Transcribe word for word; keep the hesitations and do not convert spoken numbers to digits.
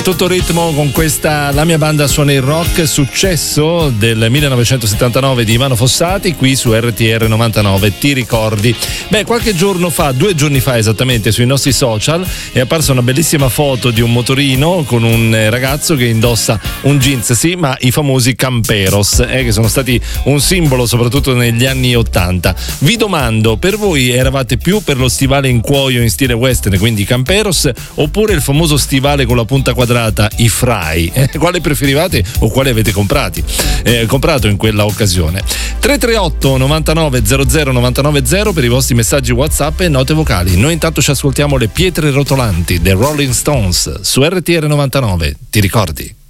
Tutto ritmo con questa La mia banda suona il rock, successo del millenovecentosettantanove di Ivano Fossati, qui su R T R novantanove. Ti ricordi? Beh, qualche giorno fa, due giorni fa esattamente, sui nostri social è apparsa una bellissima foto di un motorino con un ragazzo che indossa un jeans, sì, ma i famosi Camperos, eh, che sono stati un simbolo soprattutto negli anni ottanta. Vi domando, per voi eravate più per lo stivale in cuoio in stile western, quindi Camperos, oppure il famoso stivale con la punta quadrata, i Fry? Eh, quale preferivate o quale avete comprati? Eh, comprato in quella occasione? tre tre otto novantanove zero zero novantanove zero per i vostri messaggi WhatsApp e note vocali. Noi intanto ci ascoltiamo le pietre rotolanti dei Rolling Stones su R T R novantanove. Ti ricordi?